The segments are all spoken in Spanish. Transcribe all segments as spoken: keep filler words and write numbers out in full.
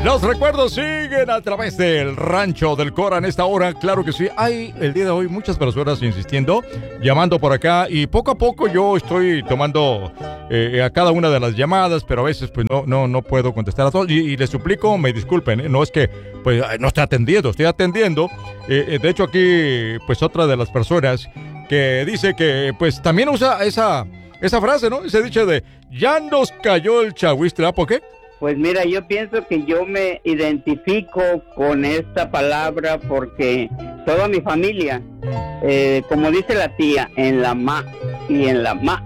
Los recuerdos siguen a través del Rancho del Cora en esta hora, claro que sí. Hay el día de hoy muchas personas insistiendo, llamando por acá y poco a poco yo estoy tomando eh, a cada una de las llamadas, pero a veces pues no no no puedo contestar a todos y, y les suplico, me disculpen, ¿eh? No es que pues no estoy atendiendo, estoy atendiendo. Eh, de hecho aquí pues otra de las personas que dice que pues también usa esa, esa frase, ¿no? Ese dicho de ya nos cayó el chagüistle, ¿ah? ¿Por qué? Pues mira, yo pienso que yo me identifico con esta palabra porque toda mi familia, eh, como dice la tía, en la ma y en la ma,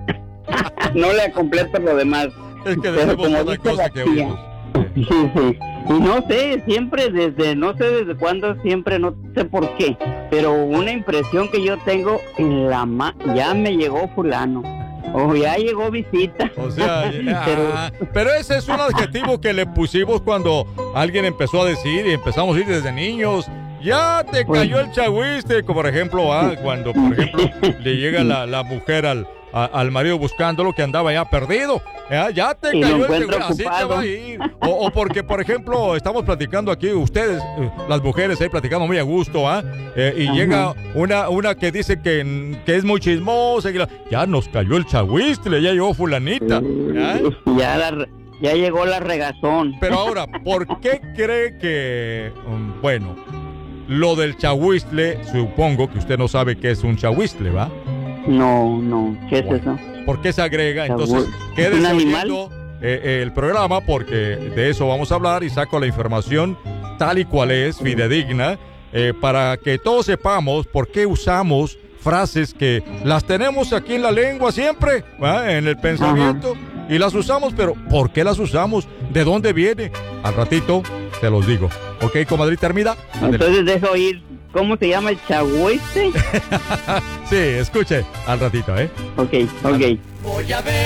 no le completo lo demás. Es que decimos una cosa que oímos. Sí, sí. Y no sé, siempre desde, no sé desde cuándo, siempre no sé por qué, pero una impresión que yo tengo en la ma, ya me llegó fulano. Oh, ya llegó visita. O sea, pero... Ah, pero ese es un adjetivo que le pusimos cuando alguien empezó a decir y empezamos a ir desde niños. Ya te cayó el chagüiste, como por ejemplo, ah, cuando por ejemplo le llega la, la mujer al, a, al marido buscándolo que andaba ya perdido. Ya, ya te y cayó el chagüiste, así te va a ir. O, o porque por ejemplo estamos platicando aquí, ustedes, las mujeres ahí platicando muy a gusto, ¿ah? Eh, y Ajá. llega una, una que dice que, que es muy chismosa, y la, ya nos cayó el chagüistle, ya llegó fulanita. ¿Ya? Ya, la, ya llegó la regazón. Pero ahora, ¿por qué cree que, um, bueno, lo del chagüistle, supongo que usted no sabe qué es un chagüistle, ¿va? No, no, ¿qué es bueno, eso? ¿Por qué se agrega? Entonces, quédese oyendo eh, eh, el programa porque de eso vamos a hablar y saco la información tal y cual es, fidedigna, eh, para que todos sepamos por qué usamos frases que las tenemos aquí en la lengua siempre, ¿va? En el pensamiento. Ajá. Y las usamos, pero ¿por qué las usamos? ¿De dónde viene? Al ratito te los digo. ¿Ok, comadrita Hermida? Entonces dejo oír. ¿Cómo se llama el chagüiste? Sí, escuche al ratito, ¿eh? Ok, ok. Voy a ver